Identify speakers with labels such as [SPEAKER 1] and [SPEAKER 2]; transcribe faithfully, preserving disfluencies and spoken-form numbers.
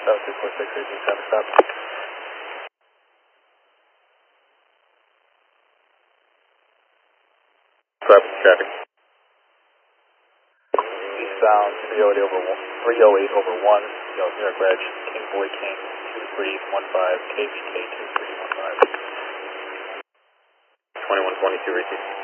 [SPEAKER 1] seven two four six eight two seven, stop.
[SPEAKER 2] Stop traffic.
[SPEAKER 1] Eastbound three oh eight over one, three oh eight over one, Yo, New York Reg, King Boy King two three one five, K B K two three one five.
[SPEAKER 2] twenty-one twenty-two, receive.